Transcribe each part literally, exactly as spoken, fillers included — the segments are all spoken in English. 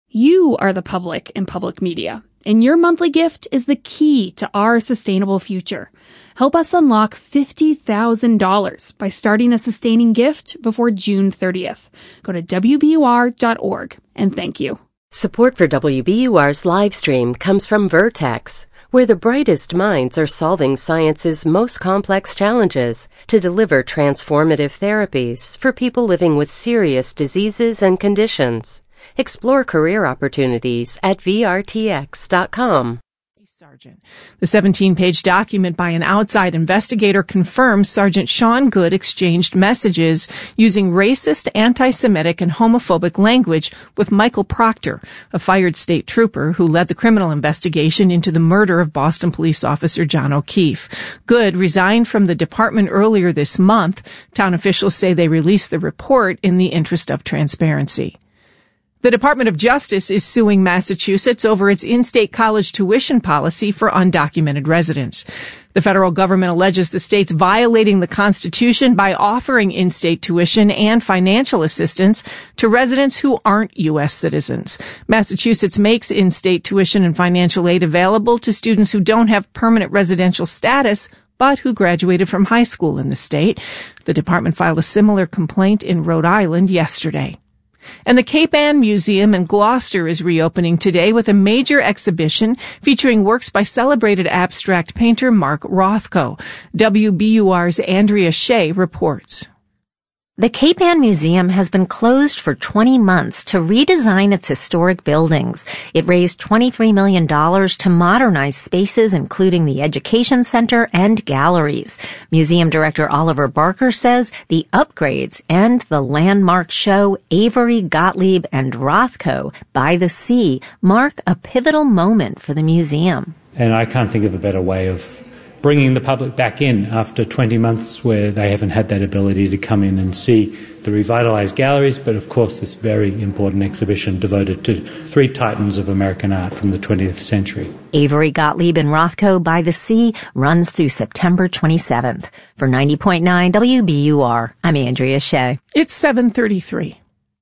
You are the public in public media, and your monthly gift is the key to our sustainable future. Help us unlock fifty thousand dollars by starting a sustaining gift before June thirtieth. Go to W B U R dot org, and thank you. Support for W B U R's live stream comes from Vertex, where the brightest minds are solving science's most complex challenges to deliver transformative therapies for people living with serious diseases and conditions. Explore career opportunities at V R T X dot com. Sergeant. The seventeen-page document by an outside investigator confirms Sergeant Sean Good exchanged messages using racist, anti-Semitic, and homophobic language with Michael Proctor, a fired state trooper who led the criminal investigation into the murder of Boston police officer John O'Keefe. Good resigned from the department earlier this month. Town officials say they released the report in the interest of transparency. The Department of Justice is suing Massachusetts over its in-state college tuition policy for undocumented residents. The federal government alleges the state's violating the Constitution by offering in-state tuition and financial assistance to residents who aren't U S citizens. Massachusetts makes in-state tuition and financial aid available to students who don't have permanent residential status, but who graduated from high school in the state. The department filed a similar complaint in Rhode Island yesterday. And the Cape Ann Museum in Gloucester is reopening today with a major exhibition featuring works by celebrated abstract painter Mark Rothko. W B U R's Andrea Shea reports. The Cape Ann Museum has been closed for twenty months to redesign its historic buildings. It raised twenty-three million dollars to modernize spaces, including the Education Center and galleries. Museum Director Oliver Barker says the upgrades and the landmark show Avery, Gottlieb, and Rothko by the Sea mark a pivotal moment for the museum. And I can't think of a better way of bringing the public back in after twenty months where they haven't had that ability to come in and see the revitalized galleries, but of course this very important exhibition devoted to three titans of American art from the twentieth century. Avery, Gottlieb, and Rothko by the Sea runs through September twenty-seventh. For ninety point nine W B U R, I'm Andrea Shea. It's seven thirty-three.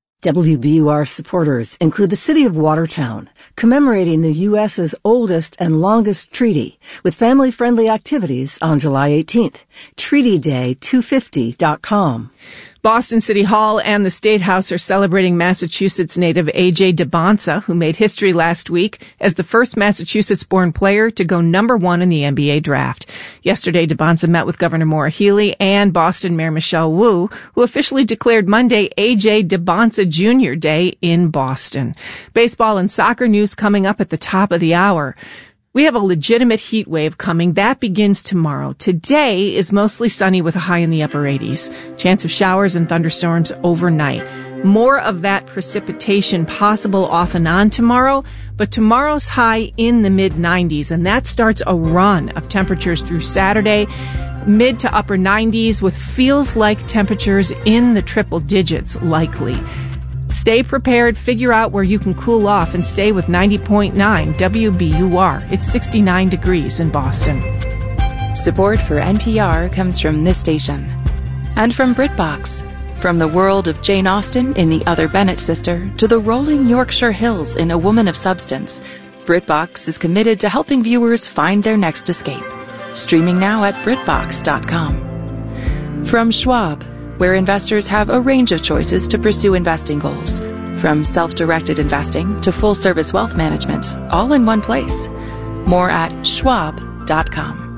W B U R supporters include the city of Watertown, commemorating the U S's oldest and longest treaty with family-friendly activities on July eighteenth. treaty day two fifty dot com. Boston City Hall and the State House are celebrating Massachusetts native A J DeBonsa, who made history last week as the first Massachusetts-born player to go number one in the N B A draft. Yesterday, DeBonsa met with Governor Maura Healey and Boston Mayor Michelle Wu, who officially declared Monday A J DeBonsa Junior Day in Boston. Baseball and soccer news coming up at the top of the hour. We have a legitimate heat wave coming. That begins tomorrow. Today is mostly sunny with a high in the upper eighties. Chance of showers and thunderstorms overnight. More of that precipitation possible off and on tomorrow, but tomorrow's high in the mid nineties, and that starts a run of temperatures through Saturday. Mid to upper nineties with feels like temperatures in the triple digits likely. Stay prepared, figure out where you can cool off, and stay with ninety point nine W B U R. It's sixty-nine degrees in Boston. Support for N P R comes from this station. And from BritBox. From the world of Jane Austen in The Other Bennet Sister to the rolling Yorkshire Hills in A Woman of Substance, BritBox is committed to helping viewers find their next escape. Streaming now at Brit Box dot com. From Schwab, where investors have a range of choices to pursue investing goals. From self-directed investing to full-service wealth management, all in one place. More at Schwab dot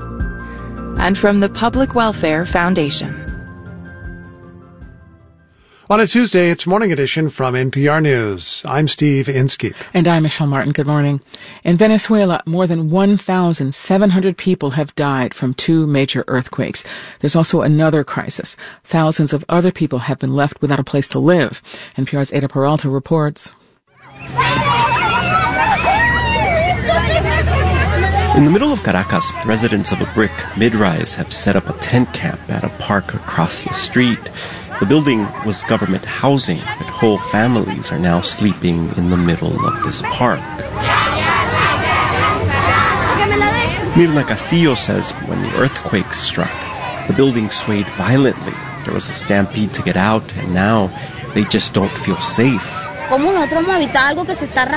com. And from the Public Welfare Foundation. On a Tuesday, it's Morning Edition from N P R News. I'm Steve Inskeep. And I'm Michelle Martin. Good morning. In Venezuela, more than one thousand seven hundred people have died from two major earthquakes. There's also another crisis. Thousands of other people have been left without a place to live. N P R's Ada Peralta reports. In the middle of Caracas, residents of a brick mid-rise have set up a tent camp at a park across the street. The building was government housing, but whole families are now sleeping in the middle of this park. Mirna Castillo says when the earthquake struck, the building swayed violently. There was a stampede to get out, and now they just don't feel safe.